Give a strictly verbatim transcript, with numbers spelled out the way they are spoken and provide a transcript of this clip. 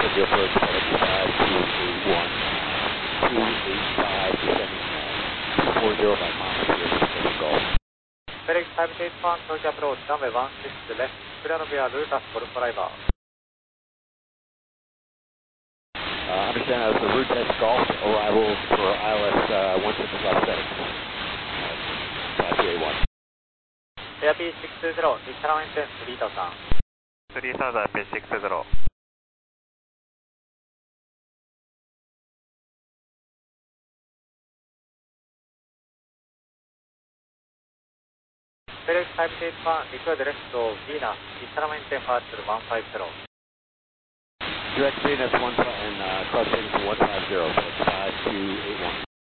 your approach, FedEx five two eight one, two eight five seven four zero five miles here, Pacific Golf. FedEx five eight one, approach approach, runway one six left, clear via Lucas Golf driver. Uh, understand that was the route test golf arrival for I L S uh, one six left FedEx, uh, five two eight one. Air P six two zero, reach runway ten, three thousand. three thousand, P six two zero. FedEx five eight one, return direct to Venus, reach runway ten, departure one five zero. Direct Venus one and uh, cross heading to one five zero, FedEx five two eight one.